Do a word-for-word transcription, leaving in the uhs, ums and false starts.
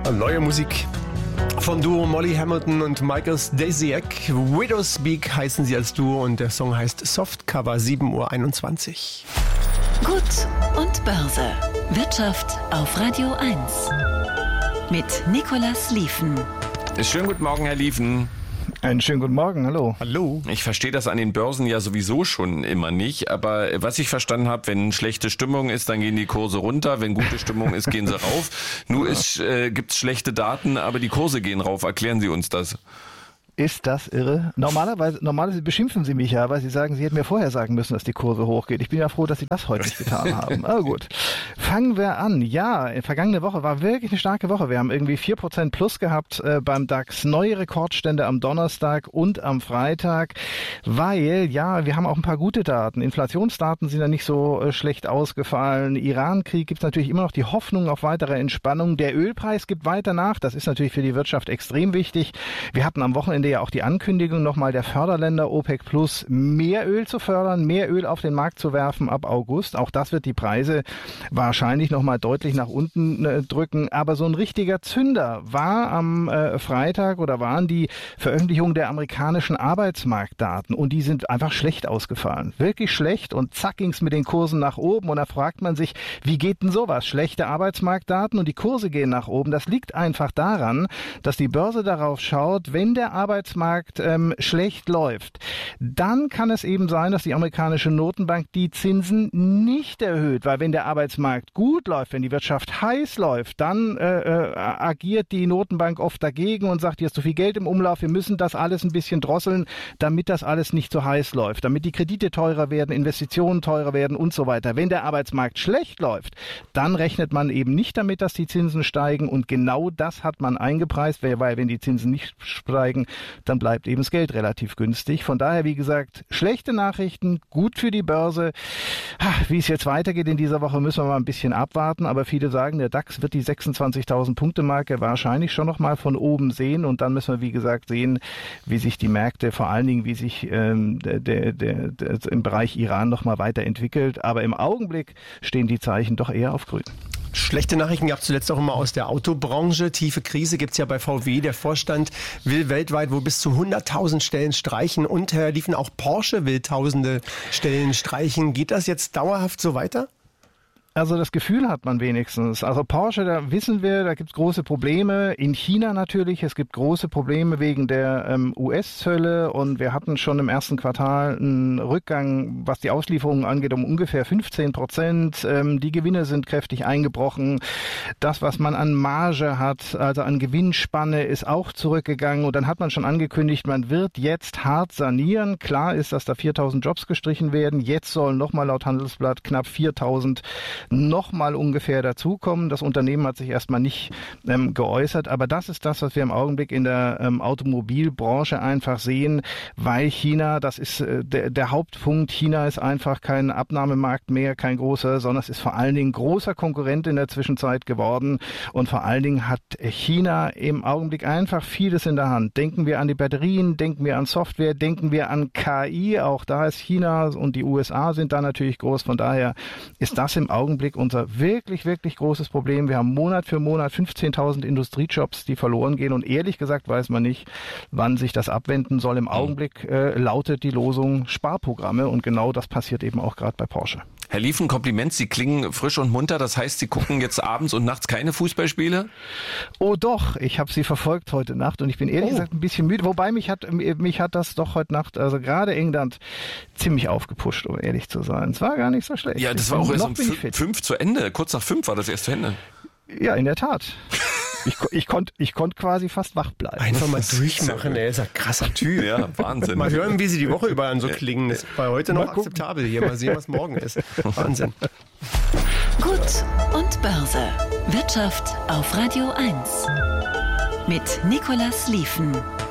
Neue Musik vom Duo Molly Hamilton und Michael Stasiak. Widowspeak heißen sie als Duo und der Song heißt Softcover, sieben Uhr einundzwanzig. Gut und Börse. Wirtschaft auf Radio eins. Mit Nicolas Lieven. Schönen guten Morgen, Herr Lieven. Einen schönen guten Morgen, hallo. Hallo. Ich verstehe das an den Börsen ja sowieso schon immer nicht, aber was ich verstanden habe, wenn schlechte Stimmung ist, dann gehen die Kurse runter, wenn gute Stimmung ist, gehen sie rauf. Nur ist, äh, gibt's schlechte Daten, aber die Kurse gehen rauf. Erklären Sie uns das. Ist das irre? Normalerweise, normalerweise beschimpfen Sie mich ja, weil Sie sagen, Sie hätten mir vorher sagen müssen, dass die Kurve hochgeht. Ich bin ja froh, dass Sie das heute nicht getan haben. Aber gut. Fangen wir an. Ja, vergangene Woche war wirklich eine starke Woche. Wir haben irgendwie vier Prozent plus gehabt äh, beim DAX. Neue Rekordstände am Donnerstag und am Freitag. Weil, ja, wir haben auch ein paar gute Daten. Inflationsdaten sind ja nicht so äh, schlecht ausgefallen. Iran-Krieg gibt es natürlich immer noch die Hoffnung auf weitere Entspannung. Der Ölpreis gibt weiter nach. Das ist natürlich für die Wirtschaft extrem wichtig. Wir hatten am Wochenende ja auch die Ankündigung nochmal der Förderländer OPEC Plus, mehr Öl zu fördern, mehr Öl auf den Markt zu werfen ab August. Auch das wird die Preise wahrscheinlich nochmal deutlich nach unten äh, drücken. Aber so ein richtiger Zünder war am äh, Freitag oder waren die Veröffentlichungen der amerikanischen Arbeitsmarktdaten und die sind einfach schlecht ausgefallen. Wirklich schlecht und zack ging's mit den Kursen nach oben und da fragt man sich, wie geht denn sowas? Schlechte Arbeitsmarktdaten und die Kurse gehen nach oben. Das liegt einfach daran, dass die Börse darauf schaut, wenn der Arbeitsmarkt ähm, schlecht läuft, dann kann es eben sein, dass die amerikanische Notenbank die Zinsen nicht erhöht, weil wenn der Arbeitsmarkt gut läuft, wenn die Wirtschaft heiß läuft, dann äh, äh, agiert die Notenbank oft dagegen und sagt, hier ist zu viel Geld im Umlauf, wir müssen das alles ein bisschen drosseln, damit das alles nicht so heiß läuft, damit die Kredite teurer werden, Investitionen teurer werden und so weiter. Wenn der Arbeitsmarkt schlecht läuft, dann rechnet man eben nicht damit, dass die Zinsen steigen und genau das hat man eingepreist, weil wenn die Zinsen nicht steigen, dann bleibt eben das Geld relativ günstig. Von daher, wie gesagt, schlechte Nachrichten, gut für die Börse. Wie es jetzt weitergeht in dieser Woche, müssen wir mal ein bisschen abwarten. Aber viele sagen, der DAX wird die sechsundzwanzigtausend Punkte Marke wahrscheinlich schon noch mal von oben sehen. Und dann müssen wir, wie gesagt, sehen, wie sich die Märkte, vor allen Dingen, wie sich ähm, der, der, der, der im Bereich Iran noch mal weiterentwickelt. Aber im Augenblick stehen die Zeichen doch eher auf grün. Schlechte Nachrichten gab es zuletzt auch immer aus der Autobranche. Tiefe Krise gibt es ja bei V W. Der Vorstand will weltweit wohl bis zu hunderttausend Stellen streichen. Und Herr Lieven, auch Porsche will tausende Stellen streichen. Geht das jetzt dauerhaft so weiter? Also das Gefühl hat man wenigstens. Also Porsche, da wissen wir, da gibt es große Probleme. In China natürlich, es gibt große Probleme wegen der ähm, U S-Zölle und wir hatten schon im ersten Quartal einen Rückgang, was die Auslieferungen angeht, um ungefähr fünfzehn Prozent. Ähm, die Gewinne sind kräftig eingebrochen. Das, was man an Marge hat, also an Gewinnspanne, ist auch zurückgegangen und dann hat man schon angekündigt, man wird jetzt hart sanieren. Klar ist, dass da viertausend Jobs gestrichen werden. Jetzt sollen nochmal laut Handelsblatt knapp viertausend nochmal ungefähr dazukommen. Das Unternehmen hat sich erstmal nicht ähm, geäußert, aber das ist das, was wir im Augenblick in der ähm, Automobilbranche einfach sehen, weil China, das ist äh, der, der Hauptpunkt, China ist einfach kein Abnahmemarkt mehr, kein großer, sondern es ist vor allen Dingen großer Konkurrent in der Zwischenzeit geworden und vor allen Dingen hat China im Augenblick einfach vieles in der Hand. Denken wir an die Batterien, denken wir an Software, denken wir an K I, auch da ist China und die U S A sind da natürlich groß, von daher ist das im Augenblick unser wirklich, wirklich großes Problem. Wir haben Monat für Monat fünfzehntausend Industriejobs, die verloren gehen und ehrlich gesagt weiß man nicht, wann sich das abwenden soll. Im Augenblick äh, lautet die Losung Sparprogramme und genau das passiert eben auch gerade bei Porsche. Herr Lieven, Kompliment, Sie klingen frisch und munter, das heißt, Sie gucken jetzt abends und nachts keine Fußballspiele? Oh doch, ich habe sie verfolgt heute Nacht und ich bin ehrlich oh. gesagt ein bisschen müde, wobei mich hat mich hat das doch heute Nacht, also gerade England, ziemlich aufgepusht, um ehrlich zu sein. Es war gar nicht so schlecht. Ja, das ich war auch erst um fünf, fünf zu Ende, kurz nach fünf war das erst zu Ende. Ja, in der Tat. Ich, ich konnte ich konnt quasi fast wach bleiben. Einfach mal durchmachen, er ist ein krasser Typ. Ja, Wahnsinn. Mal hören, wie sie die Woche über an so klingen. Das ist bei heute noch akzeptabel hier. Mal sehen, was morgen ist. Wahnsinn. Gut und Börse. Wirtschaft auf Radio eins. Mit Nicolas Lieven.